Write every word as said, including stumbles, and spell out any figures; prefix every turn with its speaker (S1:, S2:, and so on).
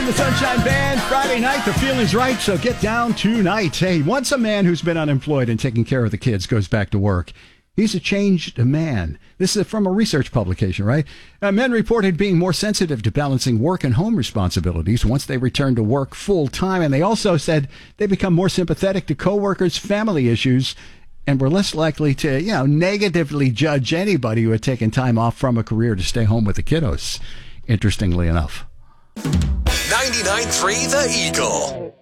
S1: the Sunshine Band. Friday night, the feeling's right, so get down tonight. Hey, once a man who's been unemployed and taking care of the kids goes back to work, he's a changed man. This is from a research publication, right? Uh, men reported being more sensitive to balancing work and home responsibilities once they return to work full time. And they also said they become more sympathetic to coworkers' family issues and were less likely to, you know, negatively judge anybody who had taken time off from a career to stay home with the kiddos, interestingly enough.
S2: ninety-nine point three The Eagle.